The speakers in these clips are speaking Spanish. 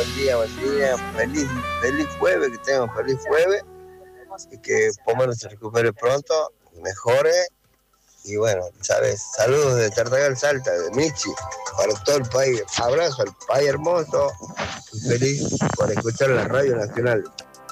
buen día. Feliz jueves, que tengan feliz jueves. Y que Pomelo se recupere pronto, mejore. Y bueno, sabes, saludos de Tartagal Salta, de Michi, para todo el país. Abrazo al país hermoso y feliz por escuchar la Radio Nacional.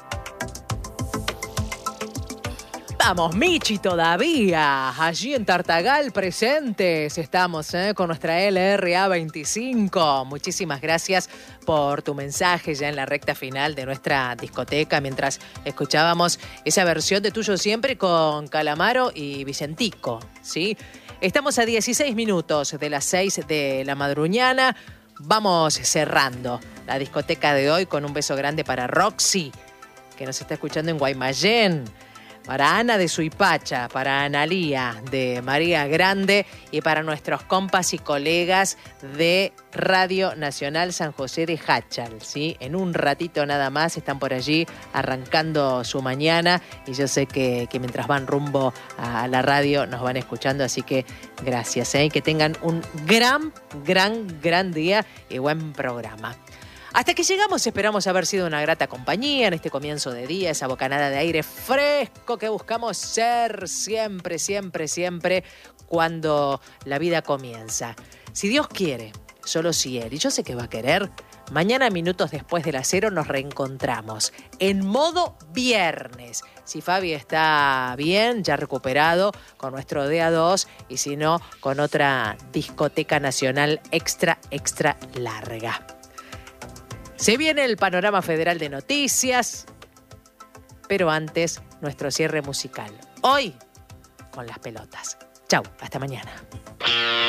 Vamos, Michi, todavía. Allí en Tartagal presentes estamos con nuestra LRA 25. Muchísimas gracias por tu mensaje ya en la recta final de nuestra discoteca, mientras escuchábamos esa versión de Tuyo Siempre con Calamaro y Vicentico, ¿sí? Estamos a 16 minutos de las 6 de la madruñana. Vamos cerrando la discoteca de hoy con un beso grande para Roxy, que nos está escuchando en Guaymallén. Para Ana de Suipacha, para Analía de María Grande y para nuestros compas y colegas de Radio Nacional San José de Jáchal, ¿sí? En un ratito nada más están por allí arrancando su mañana y yo sé que mientras van rumbo a la radio nos van escuchando, así que gracias, ¿eh? Que tengan un gran día y buen programa. Hasta que llegamos esperamos haber sido una grata compañía en este comienzo de día, esa bocanada de aire fresco que buscamos ser siempre cuando la vida comienza. Si Dios quiere, solo si Él, y yo sé que va a querer, mañana minutos después de las 0 nos reencontramos en modo viernes. Si Fabi está bien, ya recuperado, con nuestro día 2 y si no, con otra discoteca nacional extra larga. Se viene el panorama federal de noticias, pero antes nuestro cierre musical. Hoy con las pelotas. Chau, hasta mañana.